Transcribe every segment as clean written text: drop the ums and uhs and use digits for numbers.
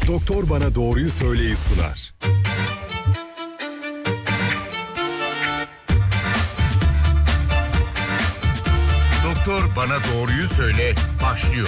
Doktor Bana Doğruyu Söyleyi sunar. Doktor Bana Doğruyu Söyle başlıyor.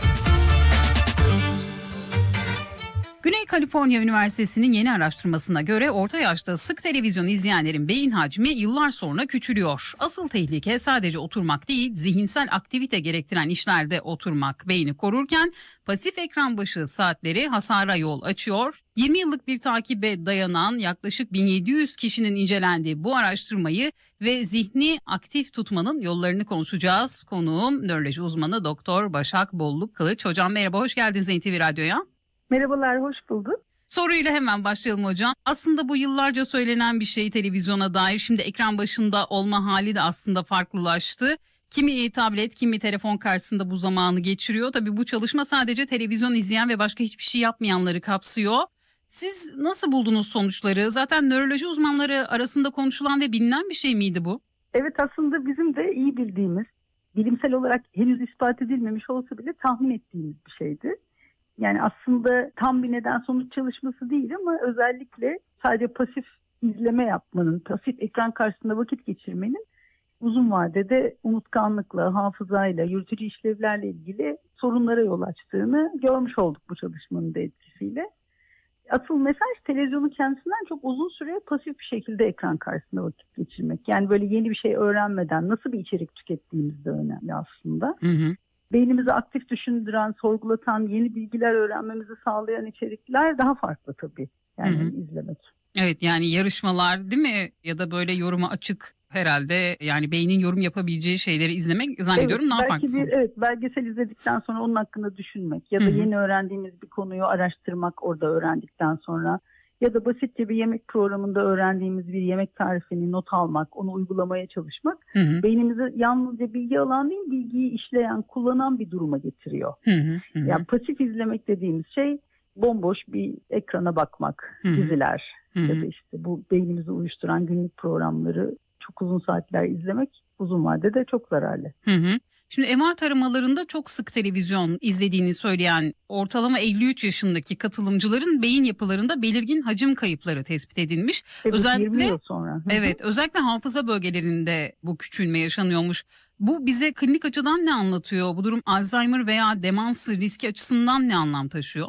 Güney Kaliforniya Üniversitesi'nin yeni araştırmasına göre orta yaşta sık televizyon izleyenlerin beyin hacmi yıllar sonra küçülüyor. Asıl tehlike sadece oturmak değil, zihinsel aktivite gerektiren işlerde oturmak beyni korurken pasif ekran başı saatleri hasara yol açıyor. 20 yıllık bir takibe dayanan yaklaşık 1700 kişinin incelendiği bu araştırmayı ve zihni aktif tutmanın yollarını konuşacağız. Konuğum nöroloji uzmanı Doktor Başak Bolluk Kılıç. Hocam merhaba, hoş geldiniz NTV Radyo'ya. Merhabalar, hoş bulduk. Soruyla hemen başlayalım hocam. Aslında bu yıllarca söylenen bir şey televizyona dair. Şimdi ekran başında olma hali de aslında farklılaştı. Kimi tablet, kimi telefon karşısında bu zamanı geçiriyor. Tabii bu çalışma sadece televizyon izleyen ve başka hiçbir şey yapmayanları kapsıyor. Siz nasıl buldunuz sonuçları? Zaten nöroloji uzmanları arasında konuşulan ve bilinen bir şey miydi bu? Evet, aslında bizim de iyi bildiğimiz, bilimsel olarak henüz ispat edilmemiş olsa bile tahmin ettiğimiz bir şeydi. Yani aslında tam bir neden sonuç çalışması değil ama özellikle sadece pasif izleme yapmanın, pasif ekran karşısında vakit geçirmenin uzun vadede unutkanlıkla, hafızayla, yürütücü işlevlerle ilgili sorunlara yol açtığını görmüş olduk bu çalışmanın da etkisiyle. Asıl mesaj televizyonun kendisinden çok uzun süre pasif bir şekilde ekran karşısında vakit geçirmek. Yani böyle yeni bir şey öğrenmeden nasıl bir içerik tükettiğimiz de önemli aslında. Hı hı. Beynimizi aktif düşündüren, sorgulatan, yeni bilgiler öğrenmemizi sağlayan içerikler daha farklı tabii. Yani izlemek. Evet, yani yarışmalar değil mi? Ya da böyle yoruma açık herhalde, yani beynin yorum yapabileceği şeyleri izlemek zannediyorum daha farklı. Evet, belgesel izledikten sonra onun hakkında düşünmek ya da yeni öğrendiğimiz bir konuyu araştırmak orada öğrendikten sonra ya da basitçe bir yemek programında öğrendiğimiz bir yemek tarifini not almak, onu uygulamaya çalışmak beynimizi yalnızca bilgi alan değil, bilgiyi işleyen, kullanan bir duruma getiriyor. Yani pasif izlemek dediğimiz şey bomboş bir ekrana bakmak, diziler ya da işte bu beynimizi uyuşturan günlük programları çok uzun saatler izlemek uzun vadede çok zararlı. Şimdi MR taramalarında çok sık televizyon izlediğini söyleyen ortalama 53 yaşındaki katılımcıların beyin yapılarında belirgin hacim kayıpları tespit edilmiş. Evet, özellikle 20 yıl sonra. Evet, özellikle hafıza bölgelerinde bu küçülme yaşanıyormuş. Bu bize klinik açıdan ne anlatıyor? Bu durum Alzheimer veya demans riski açısından ne anlam taşıyor?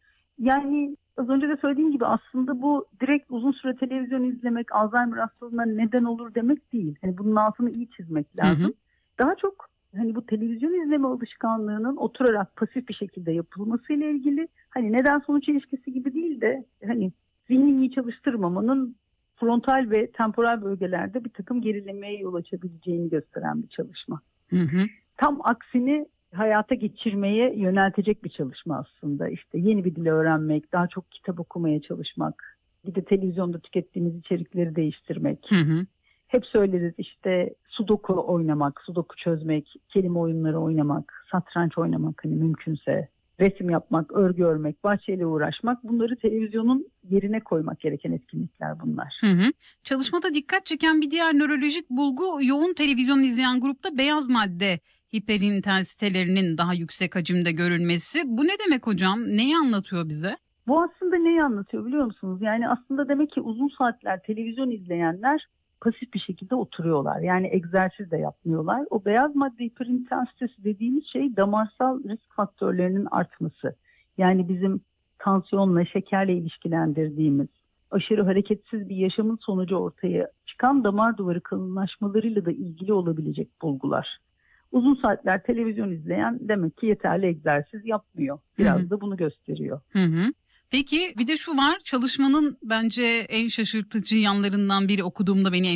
Yani az önce de söylediğim gibi aslında bu direkt uzun süre televizyon izlemek Alzheimer hastalığına neden olur demek değil. Hani bunun altını iyi çizmek lazım. Daha çok hani bu televizyon izleme alışkanlığının oturarak pasif bir şekilde yapılmasıyla ilgili, hani neden sonuç ilişkisi gibi değil de hani zihni iyi çalıştırmamanın frontal ve temporal bölgelerde bir takım gerilemeye yol açabileceğini gösteren bir çalışma. Tam aksini hayata geçirmeye yöneltecek bir çalışma aslında. İşte yeni bir dil öğrenmek, daha çok kitap okumaya çalışmak, bir de televizyonda tükettiğimiz içerikleri değiştirmek. Hep söyleriz işte sudoku oynamak, sudoku çözmek, kelime oyunları oynamak, satranç oynamak hani mümkünse, resim yapmak, örgü örmek, bahçeyle uğraşmak, bunları televizyonun yerine koymak gereken etkinlikler bunlar. Çalışmada dikkat çeken bir diğer nörolojik bulgu yoğun televizyon izleyen grupta beyaz madde hiperintensitelerinin daha yüksek hacimde görülmesi. Bu ne demek hocam? Neyi anlatıyor bize? Bu aslında neyi anlatıyor biliyor musunuz? Yani aslında demek ki uzun saatler televizyon izleyenler pasif bir şekilde oturuyorlar. Yani egzersiz de yapmıyorlar. O beyaz madde hiperintensitesi dediğimiz şey damarsal risk faktörlerinin artması. Yani bizim tansiyonla, şekerle ilişkilendirdiğimiz, aşırı hareketsiz bir yaşamın sonucu ortaya çıkan damar duvarı kalınlaşmalarıyla da ilgili olabilecek bulgular. Uzun saatler televizyon izleyen demek ki yeterli egzersiz yapmıyor. Biraz da bunu gösteriyor. Peki bir de şu var, çalışmanın bence en şaşırtıcı yanlarından biri, okuduğumda beni